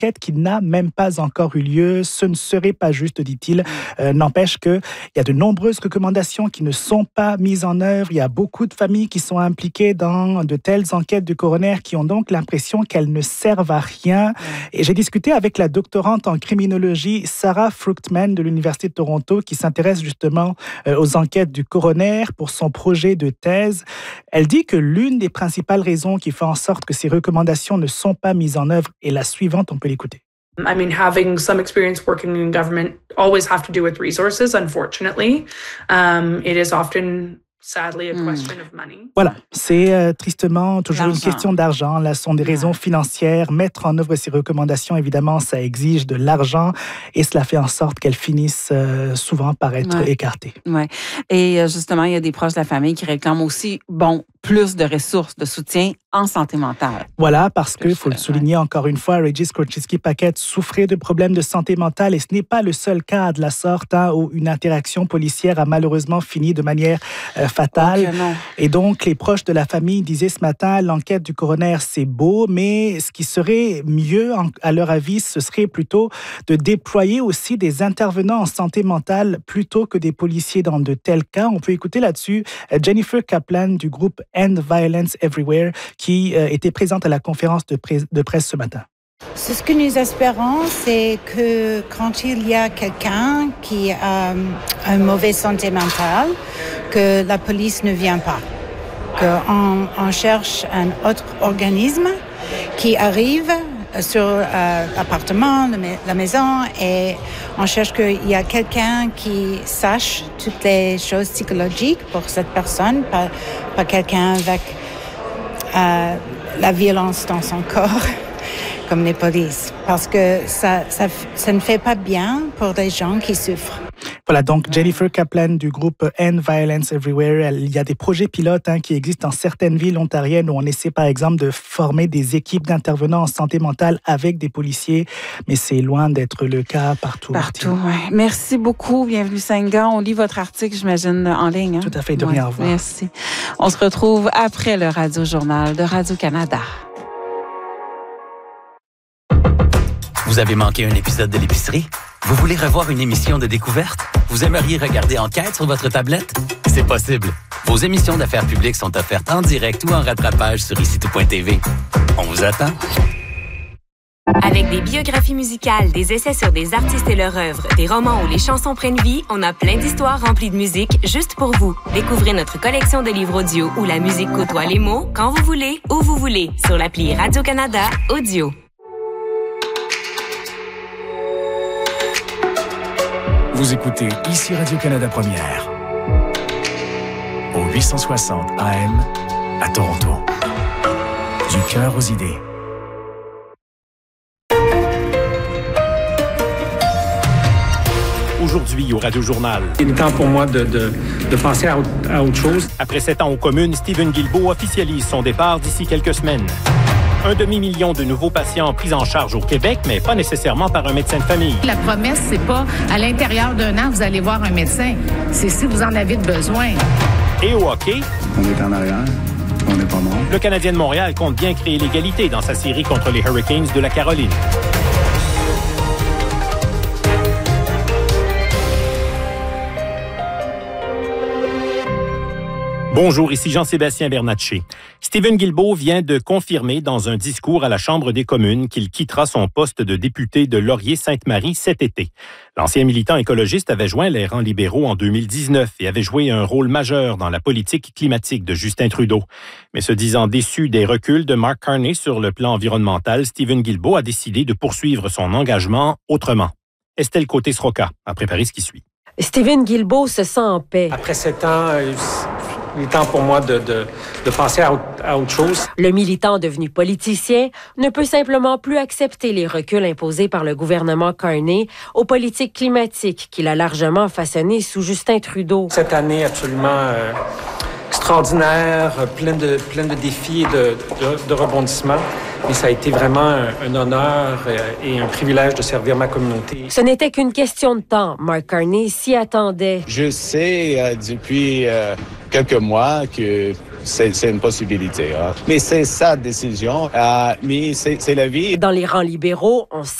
enquête qui n'a même pas encore eu lieu. Ce ne serait pas juste, dit-il. N'empêche qu'il y a de nombreuses recommandations qui ne sont pas mises en œuvre. Il y a beaucoup de familles qui sont impliquées dans de telles enquêtes du coroner qui ont donc l'impression qu'elles ne servent à rien. Et j'ai discuté avec la doctorante en criminologie Sarah Fruchtman de l'Université de Toronto qui s'intéresse justement aux enquêtes du coroner pour son projet de thèse. Elle dit que l'une des principales raisons qui fait en sorte que ces recommandations ne sont pas mises en œuvre est la suivante, on peut l'écouter. I mean, having some experience working in government always have to do with resources, unfortunately. It is often sadly a question of money. Voilà, c'est tristement toujours une question d'argent. Là, ce sont des raisons financières. Mettre en œuvre ces recommandations, évidemment, ça exige de l'argent et cela fait en sorte qu'elles finissent souvent par être écartées. Ouais. Et justement, il y a des proches de la famille qui réclament aussi, plus de ressources, de soutien en santé mentale. Voilà, parce qu'il faut le souligner encore une fois, Regis Korchinski-Paquette souffrait de problèmes de santé mentale et ce n'est pas le seul cas de la sorte où une interaction policière a malheureusement fini de manière fatale. Et donc, les proches de la famille disaient ce matin, l'enquête du coroner, c'est beau, mais ce qui serait mieux, à leur avis, ce serait plutôt de déployer aussi des intervenants en santé mentale plutôt que des policiers dans de tels cas. On peut écouter là-dessus Jennifer Kaplan du groupe End Violence Everywhere qui était présente à la conférence de presse ce matin. Ce que nous espérons, c'est que quand il y a quelqu'un qui a une mauvaise santé mentale, que la police ne vient pas. Qu'on cherche un autre organisme qui arrive sur l'appartement, la maison, et on cherche qu'il y a quelqu'un qui sache toutes les choses psychologiques pour cette personne, pas quelqu'un avec la violence dans son corps. Comme les polices, parce que ça ne fait pas bien pour les gens qui souffrent. Voilà, donc Jennifer Kaplan du groupe End Violence Everywhere. Il y a des projets pilotes qui existent dans certaines villes ontariennes où on essaie par exemple de former des équipes d'intervenants en santé mentale avec des policiers, mais c'est loin d'être le cas partout. Partout, oui. Merci beaucoup. Bienvenue Senga. On lit votre article, j'imagine, en ligne. Tout à fait, de rien, au revoir. Merci. On se retrouve après le Radio-Journal de Radio-Canada. Vous avez manqué un épisode de l'Épicerie? Vous voulez revoir une émission de découverte? Vous aimeriez regarder Enquête sur votre tablette? C'est possible. Vos émissions d'affaires publiques sont offertes en direct ou en rattrapage sur icitout.tv. On vous attend. Avec des biographies musicales, des essais sur des artistes et leur œuvre, des romans où les chansons prennent vie, on a plein d'histoires remplies de musique juste pour vous. Découvrez notre collection de livres audio où la musique côtoie les mots quand vous voulez, où vous voulez, sur l'appli Radio-Canada Audio. Vous écoutez ici Radio-Canada Première, au 860 AM à Toronto. Du cœur aux idées. Aujourd'hui, au Radio-Journal. Il est temps pour moi de passer à autre chose. Après 7 ans aux communes, Stephen Guilbeault officialise son départ d'ici quelques semaines. 1,5 million de nouveaux patients pris en charge au Québec, mais pas nécessairement par un médecin de famille. La promesse, c'est pas à l'intérieur d'un an, vous allez voir un médecin. C'est si vous en avez besoin. Et au hockey, on est en arrière, on n'est pas mort. Le Canadien de Montréal compte bien créer l'égalité dans sa série contre les Hurricanes de la Caroline. Bonjour, ici Jean-Sébastien Bernatchez. Stephen Guilbeault vient de confirmer dans un discours à la Chambre des communes qu'il quittera son poste de député de Laurier-Sainte-Marie cet été. L'ancien militant écologiste avait joint les rangs libéraux en 2019 et avait joué un rôle majeur dans la politique climatique de Justin Trudeau. Mais se disant déçu des reculs de Mark Carney sur le plan environnemental, Stephen Guilbeault a décidé de poursuivre son engagement autrement. Estelle Côté-Sroka a préparé ce qui suit. Stephen Guilbeault se sent en paix. Après 7 ans, il est temps pour moi de passer à autre chose. Le militant devenu politicien ne peut simplement plus accepter les reculs imposés par le gouvernement Carney aux politiques climatiques qu'il a largement façonnées sous Justin Trudeau. Cette année absolument extraordinaire, plein de défis et de rebondissements. Et ça a été vraiment un honneur et un privilège de servir ma communauté. Ce n'était qu'une question de temps. Mark Carney s'y attendait. Je sais depuis quelques mois que c'est une possibilité. Mais c'est sa décision. Mais c'est la vie. Dans les rangs libéraux, on